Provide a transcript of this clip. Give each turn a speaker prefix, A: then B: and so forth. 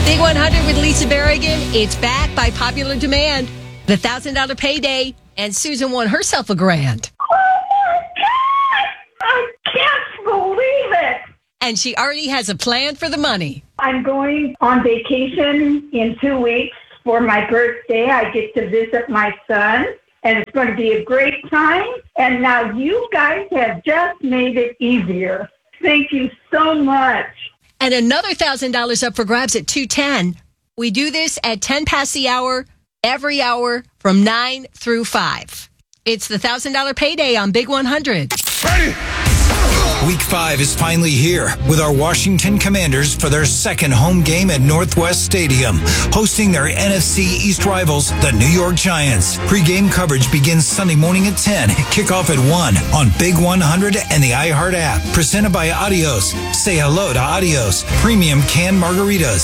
A: Big 100 with Lisa Berrigan. It's back by popular demand. The $1,000 payday. And Susan won herself $1,000.
B: Oh, my God! I can't believe it.
A: And she already has a plan for the money.
B: I'm going on vacation in 2 weeks for my birthday. I get to visit my son, and it's going to be a great time. And now you guys have just made it easier. Thank you so much.
A: And another $1,000 up for grabs at 2:10. We do this at 10 past the hour, every hour from 9 through 5. It's the $1,000 payday on Big 100.
C: Ready?
D: Week 5 is finally here with our Washington Commanders for their second home game at Northwest Stadium, hosting their NFC East rivals, the New York Giants. Pre-game coverage begins Sunday morning at 10, kickoff at 1 on Big 100 and the iHeart app. Presented by Adios. Say hello to Adios. Premium canned margaritas.